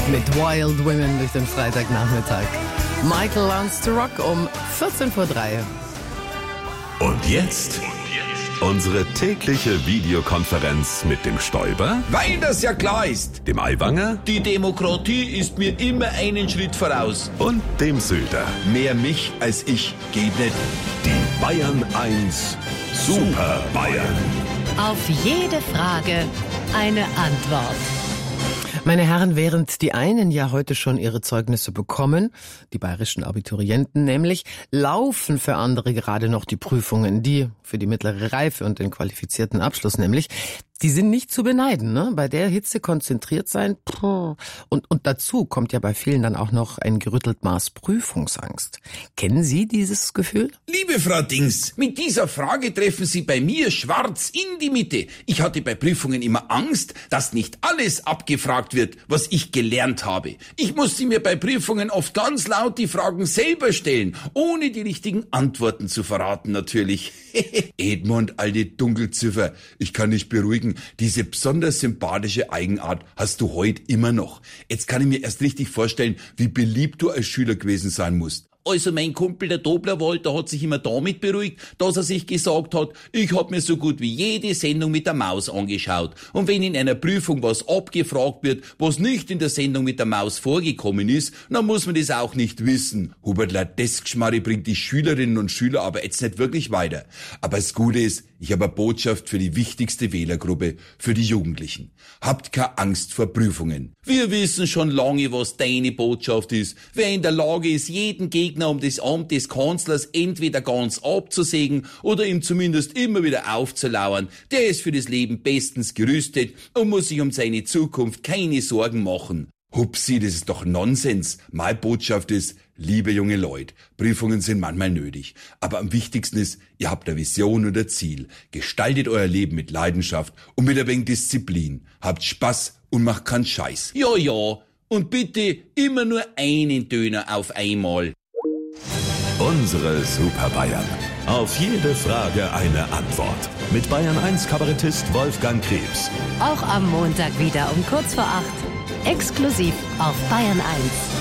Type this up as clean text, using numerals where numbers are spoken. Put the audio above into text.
Mit Wild Women durch den Freitagnachmittag. Michael Learns to Rock um 14:03 Uhr. Und jetzt unsere tägliche Videokonferenz mit dem Stoiber, Weil das ja klar ist. dem Aiwanger Die Demokratie ist mir immer einen Schritt voraus. und dem Söder. Mehr mich als ich geht nicht. Die Bayern 1 Super Bayern. Auf jede Frage eine Antwort. Meine Herren, während die einen ja heute schon ihre Zeugnisse bekommen, die bayerischen Abiturienten nämlich, laufen für andere gerade noch die Prüfungen, die für die mittlere Reife und den qualifizierten Abschluss nämlich. Die sind nicht zu beneiden, ne? Bei der Hitze konzentriert sein. Und dazu kommt ja bei vielen dann auch noch ein gerüttelt Maß Prüfungsangst. Kennen Sie dieses Gefühl? Liebe Frau Dings, mit dieser Frage treffen Sie bei mir schwarz in die Mitte. Ich hatte bei Prüfungen immer Angst, dass nicht alles abgefragt wird, was ich gelernt habe. Ich musste mir bei Prüfungen oft ganz laut die Fragen selber stellen, ohne die richtigen Antworten zu verraten natürlich. Edmund, alte Dunkelziffer, ich kann dich beruhigen, diese besonders sympathische Eigenart hast du heute immer noch. Jetzt kann ich mir erst richtig vorstellen, wie beliebt du als Schüler gewesen sein musst. Also mein Kumpel, der Doblerwald, der hat sich immer damit beruhigt, dass er sich gesagt hat, ich hab mir so gut wie jede Sendung mit der Maus angeschaut. Und wenn in einer Prüfung was abgefragt wird, was nicht in der Sendung mit der Maus vorgekommen ist, dann muss man das auch nicht wissen. Hubertler, das Geschmarri bringt die Schülerinnen und Schüler aber jetzt nicht wirklich weiter. Aber das Gute ist, ich habe eine Botschaft für die wichtigste Wählergruppe, für die Jugendlichen. Habt keine Angst vor Prüfungen. Wir wissen schon lange, was deine Botschaft ist. Wer in der Lage ist, jeden Gegner um das Amt des Kanzlers entweder ganz abzusägen oder ihm zumindest immer wieder aufzulauern, der ist für das Leben bestens gerüstet und muss sich um seine Zukunft keine Sorgen machen. Hupsi, das ist doch Nonsens. Meine Botschaft ist, liebe junge Leute, Prüfungen sind manchmal nötig. Aber am wichtigsten ist, ihr habt eine Vision und ein Ziel. Gestaltet euer Leben mit Leidenschaft und mit ein wenig Disziplin. Habt Spaß und macht keinen Scheiß. Ja, ja. Und bitte immer nur einen Döner auf einmal. Unsere Super Bayern. Auf jede Frage eine Antwort. Mit Bayern 1 Kabarettist Wolfgang Krebs. Auch am Montag wieder um kurz vor 8. Exklusiv auf Bayern 1.